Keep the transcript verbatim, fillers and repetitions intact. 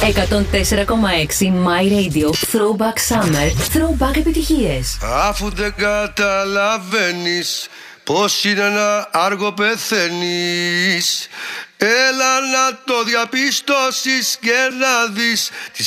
εκατόν τέσσερα κόμμα έξι My Radio Throwback Summer. Throwback επιτυχίες. Αφού δεν καταλαβαίνεις πως είναι να άργο πεθαίνεις, έλα να το διαπιστώσεις και να δεις τις